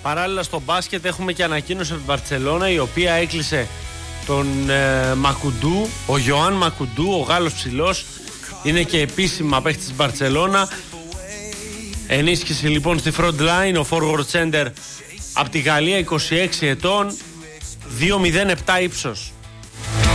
Παράλληλα στο μπάσκετ έχουμε και ανακοίνωση από την Μπαρτσελώνα, η οποία έκλεισε τον Μακουντού, ο Ιωάν Μακουντού, ο Γάλλος ψηλός. Είναι και επίσημα παίκτης της Μπαρτσελώνα. Ενίσχυση λοιπόν στη front line, ο forward center από τη Γαλλία, 26 ετών, 2,07 ύψος.